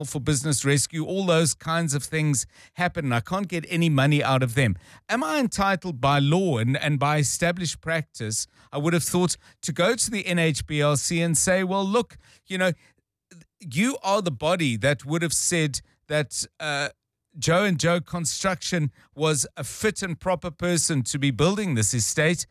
for Business Rescue, all those kinds of things happen, and I can't get any money out of them. Am I entitled by law and by established practice, I would have thought, to go to the NHBRC and say, well, look, you are the body that would have said that Joe and Joe Construction was a fit and proper person to be building this estate.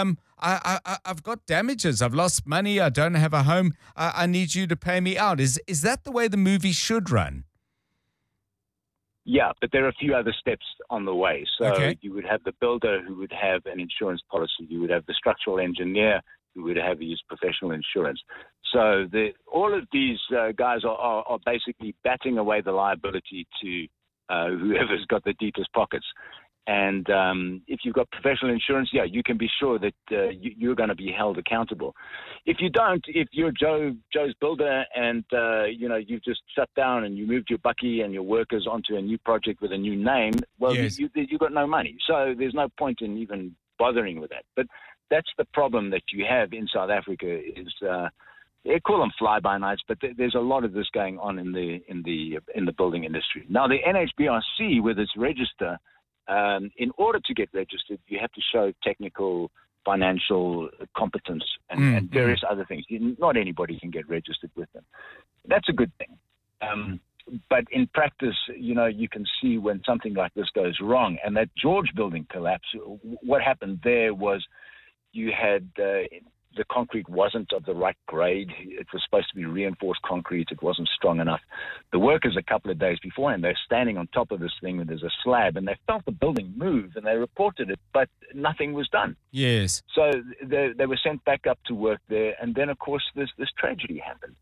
I've got damages. I've lost money. I don't have a home. I need you to pay me out. Is that the way the movie should run? Yeah, but there are a few other steps on the way. So Okay. You would have the builder who would have an insurance policy. You would have the structural engineer who would have his professional insurance. So all of these guys are basically batting away the liability to whoever's got the deepest pockets. And if you've got professional insurance, yeah, you can be sure that you're going to be held accountable. If you don't, if you're Joe's builder and, you've just shut down and you moved your bucky and your workers onto a new project with a new name, well, Yes. you've got no money. So there's no point in even bothering with that. But that's the problem that you have in South Africa is they call them fly-by-nights, but there's a lot of this going on in the building industry. Now, the NHBRC, with its register, in order to get registered, you have to show technical, financial competence and various other things. Not anybody can get registered with them. That's a good thing. But in practice, you can see when something like this goes wrong. And that George building collapse, what happened there was you had the concrete wasn't of the right grade. It was supposed to be reinforced concrete. It wasn't strong enough. The workers a couple of days beforehand, they're standing on top of this thing where there's a slab, and they felt the building move, and they reported it, but nothing was done. Yes. So they were sent back up to work there, and then, of course, this tragedy happened.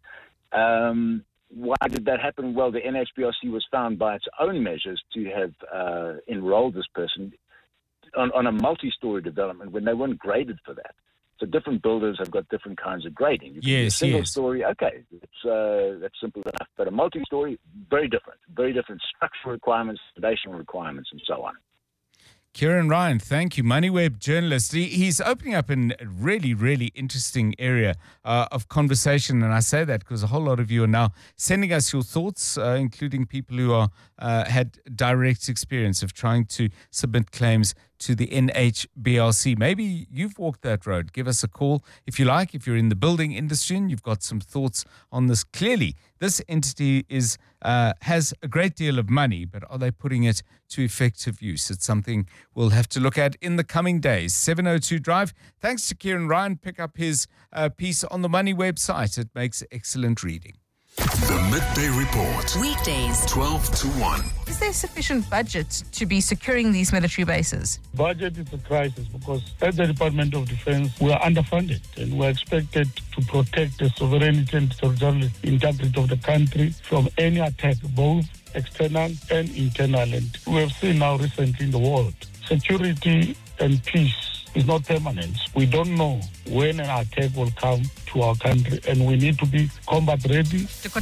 Why did that happen? Well, the NHBRC was found by its own measures to have enrolled this person on a multi-story development when they weren't graded for that. So different builders have got different kinds of grading. You can do a single story, okay, that's simple enough. But a multi-story, very different structural requirements, foundational requirements, and so on. Kieran Ryan, thank you. MoneyWeb journalist. He's opening up a really, really interesting area of conversation. And I say that because a whole lot of you are now sending us your thoughts, including people who are had direct experience of trying to submit claims to the NHBRC. Maybe you've walked that road. Give us a call if you like, if you're in the building industry and you've got some thoughts on this. Clearly, this entity has a great deal of money, but are they putting it to effective use? It's something we'll have to look at in the coming days. 702 Drive. Thanks to Kieran Ryan. Pick up his piece on the Money website. It makes excellent reading. The Midday Report. Weekdays, 12 to 1. Is there sufficient budget to be securing these military bases? Budget is a crisis because at the Department of Defense, we are underfunded and we're expected to protect the sovereignty and territorial integrity of the country from any attack, both external and internal. And we have seen now recently in the world, security and peace is not permanent. We don't know when an attack will come to our country, and we need to be combat ready.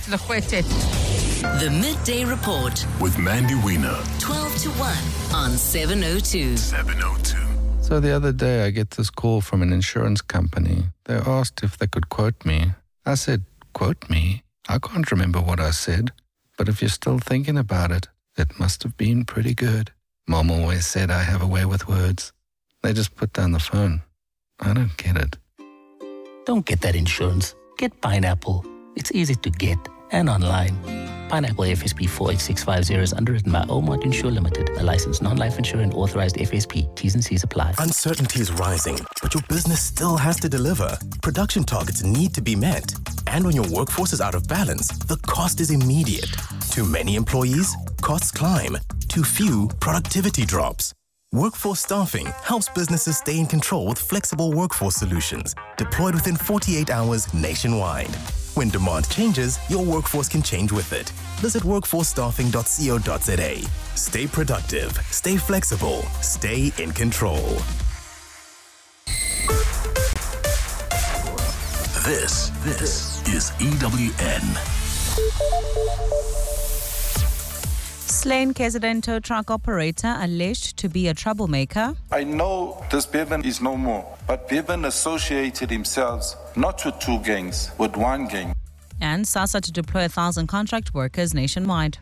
The Midday Report With Mandy Wiener. 12 to 1 on 702. 702. So the other day I get this call from an insurance company. They asked if they could quote me. I said, quote me? I can't remember what I said. But if you're still thinking about it, it must have been pretty good. Mom always said I have a way with words. They just put down the phone. I don't get it. Don't get that insurance. Get Pineapple. It's easy to get and online. Pineapple FSP 48650 is underwritten by Omart Insure Limited, a licensed non-life insurer and authorized FSP. T's and C's apply. Uncertainty is rising, but your business still has to deliver. Production targets need to be met. And when your workforce is out of balance, the cost is immediate. Too many employees? Costs climb. Too few? Productivity drops. Workforce Staffing helps businesses stay in control with flexible workforce solutions deployed within 48 hours nationwide. When demand changes, your workforce can change with it. Visit workforcestaffing.co.za. Stay productive, stay flexible, stay in control. This is EWN. Slain KZN tow truck operator alleged to be a troublemaker. I know this Bevan is no more, but Bevan associated himself not with two gangs, with one gang. And SASSA to deploy 1,000 contract workers nationwide.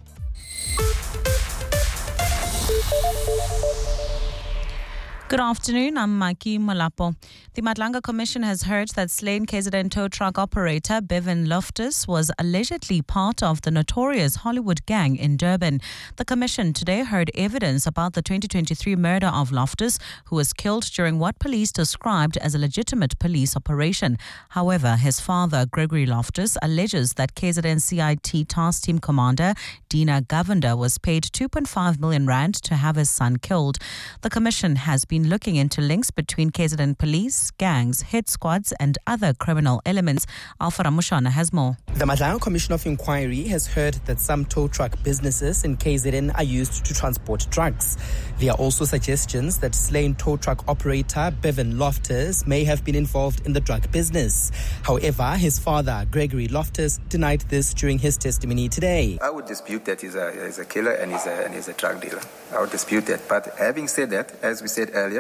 Good afternoon, I'm Maki Malapo. The Madlanga Commission has heard that slain KZN tow truck operator Bevan Loftus was allegedly part of the notorious Hollywood gang in Durban. The Commission today heard evidence about the 2023 murder of Loftus, who was killed during what police described as a legitimate police operation. However, his father, Gregory Loftus, alleges that KZN CIT Task Team Commander Dina Govender was paid 2.5 million rand to have his son killed. The Commission has been looking into links between KZN police, gangs, hit squads and other criminal elements. Alpha Ramushana has more. The Madlanga Commission of Inquiry has heard that some tow truck businesses in KZN are used to transport drugs. There are also suggestions that slain tow truck operator Bevan Loftus may have been involved in the drug business. However, his father, Gregory Loftus, denied this during his testimony today. I would dispute that he's a killer and he's a drug dealer. I would dispute that. But having said that, as we said earlier,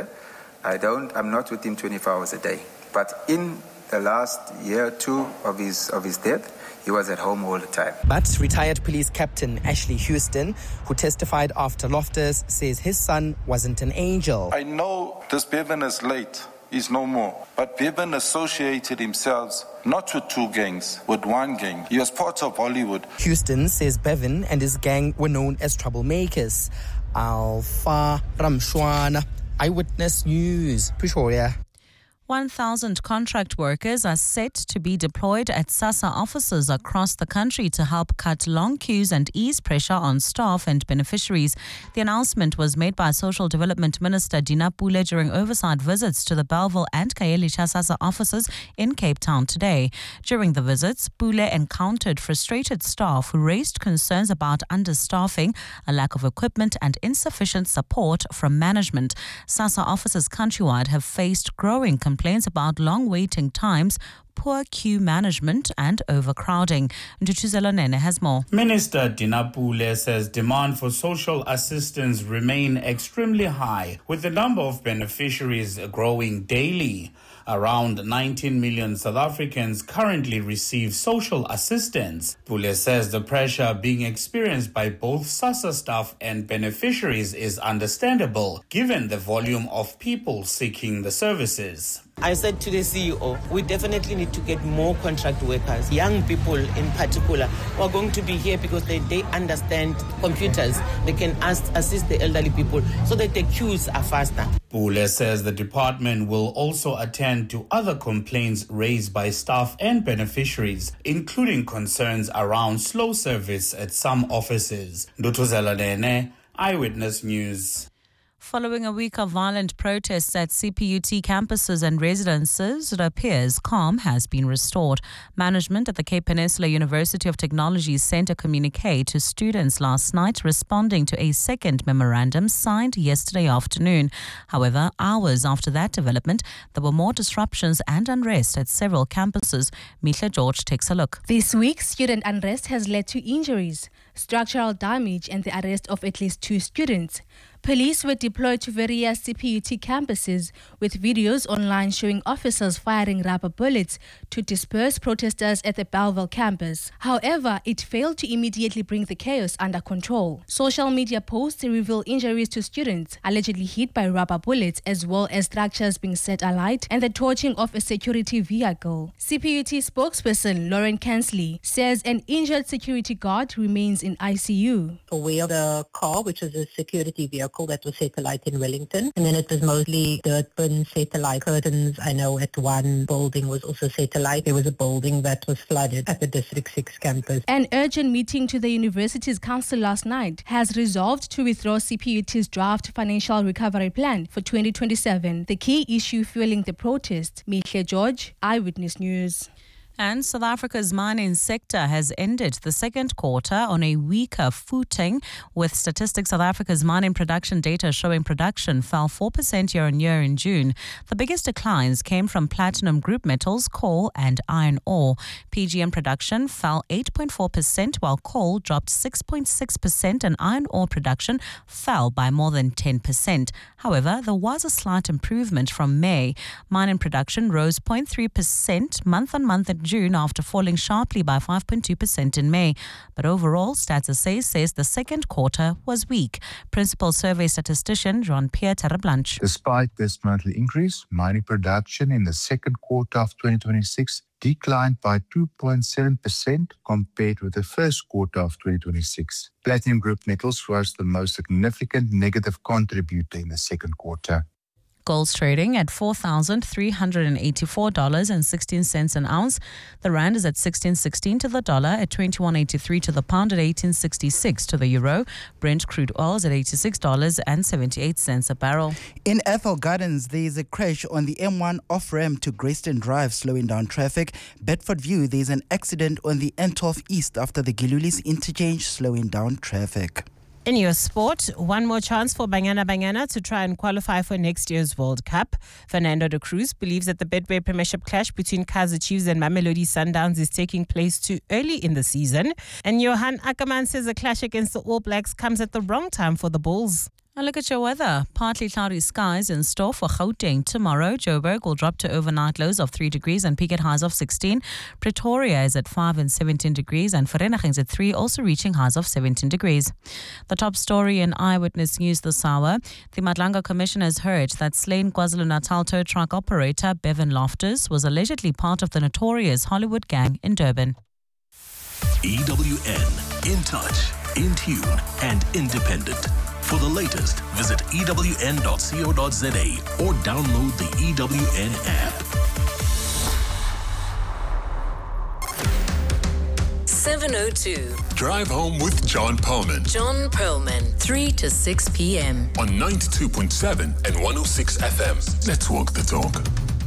I'm not with him 24 hours a day. But in the last year or two of his death, he was at home all the time. But retired police captain Ashley Houston, who testified after Loftus, says his son wasn't an angel. I know this Bevan is late. He's no more. But Bevan associated himself not with two gangs, with one gang. He was part of Hollywood. Houston says Bevan and his gang were known as troublemakers. Alpha Ramshwana, Eyewitness News, Pretoria. 1,000 contract workers are set to be deployed at SASSA offices across the country to help cut long queues and ease pressure on staff and beneficiaries. The announcement was made by Social Development Minister Dina Pule during oversight visits to the Bellville and Khayelitsha SASSA offices in Cape Town today. During the visits, Pule encountered frustrated staff who raised concerns about understaffing, a lack of equipment and insufficient support from management. SASSA offices countrywide have faced growing complaints about long waiting times, poor queue management and overcrowding. Ndutuzelo Nene has more. Minister Dina Pule says demand for social assistance remain extremely high, with the number of beneficiaries growing daily. Around 19 million South Africans currently receive social assistance. Pule says the pressure being experienced by both SASSA staff and beneficiaries is understandable, given the volume of people seeking the services. I said to the CEO, we definitely need to get more contract workers, young people in particular, who are going to be here because they understand computers. They can assist the elderly people so that the queues are faster. Pule says the department will also attend to other complaints raised by staff and beneficiaries, including concerns around slow service at some offices. Ndutuzelo Nene, Eyewitness News. Following a week of violent protests at CPUT campuses and residences, it appears calm has been restored. Management at the Cape Peninsula University of Technology sent a communique to students last night responding to a second memorandum signed yesterday afternoon. However, hours after that development, there were more disruptions and unrest at several campuses. Mihla George takes a look. This week, student unrest has led to injuries, structural damage and the arrest of at least 2 students. Police were deployed to various CPUT campuses with videos online showing officers firing rubber bullets to disperse protesters at the Bellville campus. However, it failed to immediately bring the chaos under control. Social media posts reveal injuries to students allegedly hit by rubber bullets, as well as structures being set alight and the torching of a security vehicle. CPUT spokesperson Lauren Kansley says an injured security guard remains in ICU. Aware of the car, which was a security vehicle that was set alight in Wellington, and then it was mostly dirt bins, set alight curtains. I know at one building was also set alight. There was a building that was flooded at the District 6 campus. An urgent meeting to the university's council last night has resolved to withdraw CPUT's draft financial recovery plan for 2027, the key issue fueling the protest. Mihla George, Eyewitness News. And South Africa's mining sector has ended the second quarter on a weaker footing, with Statistics South Africa's mining production data showing production fell 4% year-on-year in June. The biggest declines came from platinum group metals, coal and iron ore. PGM production fell 8.4%, while coal dropped 6.6% and iron ore production fell by more than 10%. However, there was a slight improvement from May. Mining production rose 0.3% month-on-month at June after falling sharply by 5.2% in May. But overall, Stats SA says the second quarter was weak. Principal Survey Statistician Jean-Pierre Terreblanche. Despite this monthly increase, mining production in the second quarter of 2026 declined by 2.7% compared with the first quarter of 2026. Platinum Group Metals was the most significant negative contributor in the second quarter. Gold's trading at $4,384.16 an ounce. The rand is at 16.16 to the dollar, at 21.83 to the pound, at 18.66 to the euro. Brent crude oil is at $86.78 a barrel. In Ethel Gardens, there is a crash on the M1 off-ramp to Greyston Drive, slowing down traffic. Bedford View, there is an accident on the N12 East after the Gilulis interchange, slowing down traffic. In your sport, one more chance for Banyana to try and qualify for next year's World Cup. Fernando de Cruz believes that the Betway Premiership clash between Kaizer Chiefs and Mamelodi Sundowns is taking place too early in the season. And Johan Ackerman says the clash against the All Blacks comes at the wrong time for the Bulls. Now look at your weather. Partly cloudy skies in store for Gauteng tomorrow. Joburg will drop to overnight lows of 3 degrees and peak at highs of 16. Pretoria is at 5 and 17 degrees and Vereeniging is at 3, also reaching highs of 17 degrees. The top story in Eyewitness News this hour. The Madlanga Commission has heard that slain KwaZulu-Natal tow truck operator Bevan Loftus was allegedly part of the notorious Hollywood gang in Durban. EWN, in touch, in tune and independent. For the latest, visit ewn.co.za or download the EWN app. 7:02. Drive home with John Perlman. John Perlman, 3 to 6 p.m. On 92.7 and 106 FM. Let's walk the talk.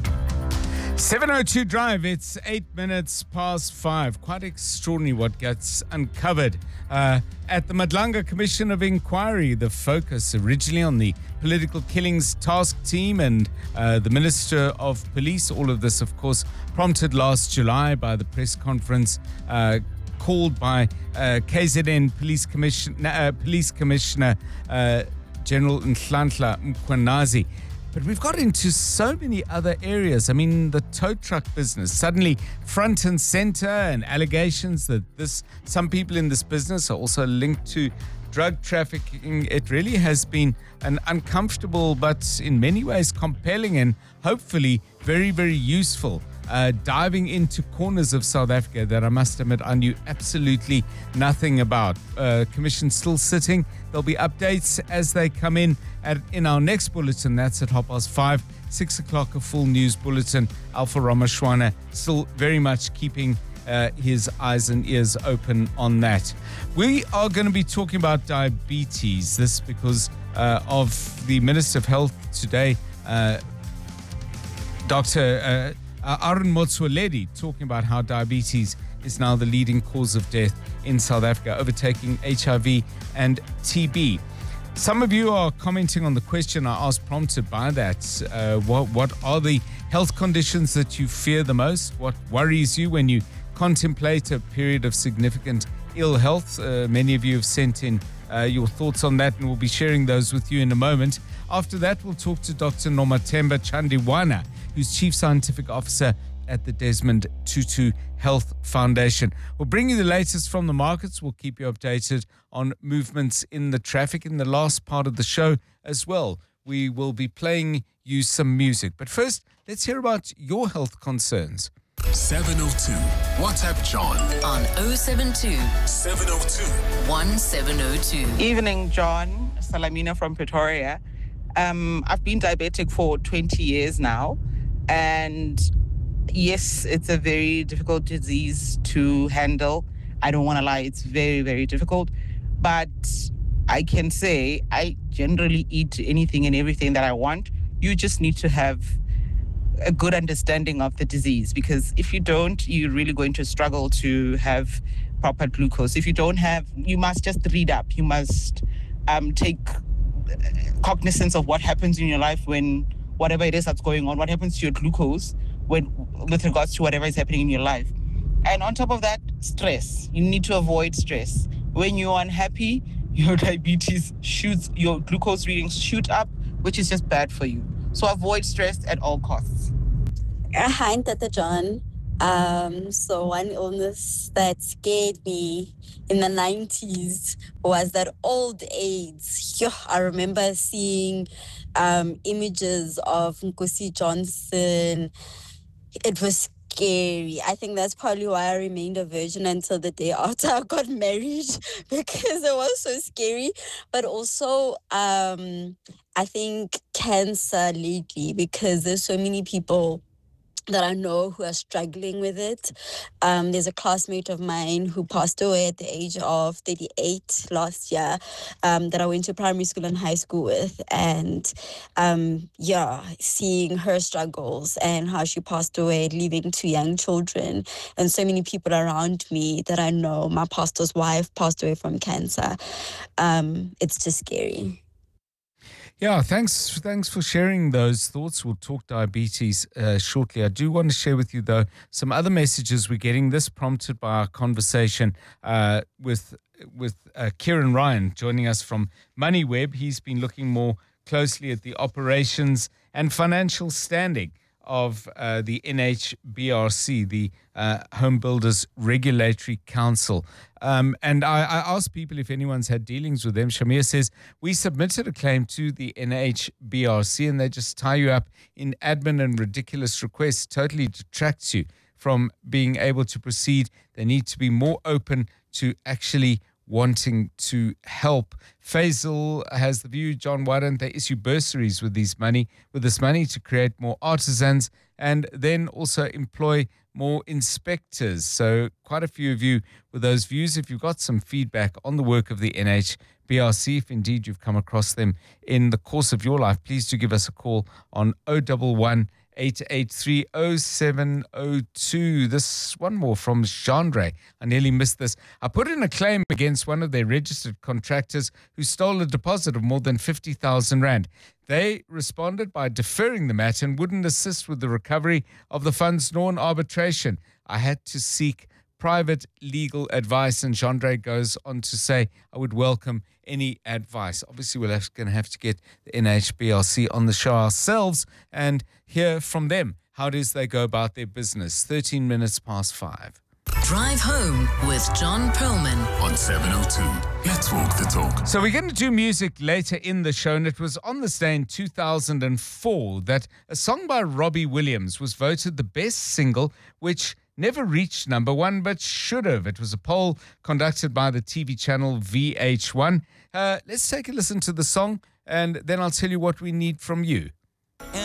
7:02 Drive, it's 8 minutes past 5. Quite extraordinary what gets uncovered at the Madlanga Commission of Inquiry. The focus originally on the political killings task team and the Minister of Police. All of this, of course, prompted last July by the press conference called by KZN Police Commissioner General Nhlanhla Mkhwanazi. But we've got into so many other areas. I mean, the tow truck business, suddenly front and center, and allegations that some people in this business are also linked to drug trafficking. It really has been an uncomfortable but in many ways compelling and hopefully very, very useful diving into corners of South Africa that I must admit I knew absolutely nothing about. Commission still sitting. There'll be updates as they come in our next bulletin. That's at 5:30, 6 o'clock, a full news bulletin. Alpha Ramashwana still very much keeping his eyes and ears open on that. We are going to be talking about diabetes. This because of the Minister of Health today, Dr. Aaron Motsoaledi, talking about how diabetes is now the leading cause of death in South Africa, overtaking HIV and TB. Some of you are commenting on the question I asked, prompted by that. What are the health conditions that you fear the most? What worries you when you contemplate a period of significant ill health? Many of you have sent in your thoughts on that, and we'll be sharing those with you in a moment. After that, we'll talk to Dr. Nomathemba Chandiwana, who's Chief Scientific Officer at the Desmond Tutu Health Foundation. We'll bring you the latest from the markets. We'll keep you updated on movements in the traffic in the last part of the show as well. We will be playing you some music. But first, let's hear about your health concerns. 702. WhatsApp John on 072 702 1702. Evening, John. Salamina from Pretoria. I've been diabetic for 20 years now, and yes, it's a very difficult disease to handle. I don't want to lie, it's very, very difficult. But I can say I generally eat anything and everything that I want. You just need to have a good understanding of the disease, because if you don't, you're really going to struggle to have proper glucose. If you don't have, you must just read up. You must take cognizance of what happens in your life when whatever it is that's going on, what happens to your glucose with regards to whatever is happening in your life. And on top of that, stress. You need to avoid stress. When you're unhappy, your diabetes your glucose readings shoot up, which is just bad for you. So avoid stress at all costs. Hi, Tata John. So one illness that scared me in the 90s was that old AIDS. I remember seeing images of Nkosi Johnson. It was scary. I think that's probably why I remained a virgin until the day after I got married, because it was so scary. But also, I think cancer lately, because there's so many people that I know who are struggling with it. There's a classmate of mine who passed away at the age of 38 last year, that I went to primary school and high school with. And seeing her struggles and how she passed away, leaving 2 young children, and so many people around me that I know. My pastor's wife passed away from cancer. It's just scary. Yeah, thanks for sharing those thoughts. We'll talk diabetes shortly. I do want to share with you, though, some other messages we're getting. This prompted by our conversation with Kieran Ryan joining us from MoneyWeb. He's been looking more closely at the operations and financial standing of the NHBRC, the Home Builders Regulatory Council. And I asked people if anyone's had dealings with them. Shamir says, we submitted a claim to the NHBRC and they just tie you up in admin and ridiculous requests, totally detracts you from being able to proceed. They need to be more open to actually wanting to help. Faisal has the view, John, why don't they issue bursaries with this money to create more artisans and then also employ more inspectors? So quite a few of you with those views. If you've got some feedback on the work of the NHBRC, if indeed you've come across them in the course of your life, please do give us a call on 011 883 0702. This one more from Chandra. I nearly missed this. I put in a claim against one of their registered contractors who stole a deposit of more than 50,000 Rand. They responded by deferring the matter and wouldn't assist with the recovery of the funds nor an arbitration. I had to seek private legal advice, and Chandra goes on to say, I would welcome any advice. Obviously, we're going to have to get the NHBRC on the show ourselves and hear from them. How it is they go about their business. 13 minutes past 5. Drive home with John Perlman on 702. Let's walk the talk. So we're going to do music later in the show, and it was on this day in 2004 that a song by Robbie Williams was voted the best single, which never reached number 1, but should have. It was a poll conducted by the TV channel VH1. Let's take a listen to the song, and then I'll tell you what we need from you.